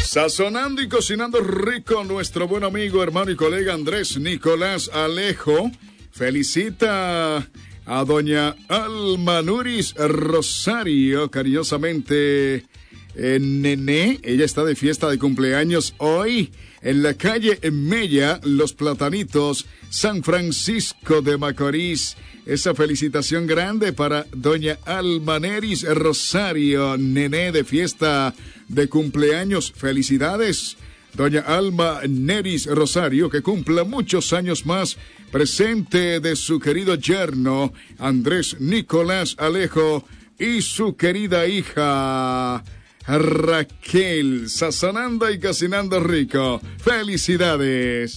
Sazonando y cocinando rico, nuestro buen amigo, hermano y colega Andrés Nicolás Alejo felicita a doña Alma Nuris Rosario, cariñosamente Nené. Ella está de fiesta de cumpleaños hoy en la calle Mella, Los Platanitos, San Francisco de Macorís. Esa felicitación grande para doña Alma Neris Rosario, Nené, de fiesta de cumpleaños. Felicidades, doña Alma Neris Rosario, que cumpla muchos años más, presente de su querido yerno Andrés Nicolás Alejo y su querida hija Raquel. Sazonando y cocinando rico. Felicidades.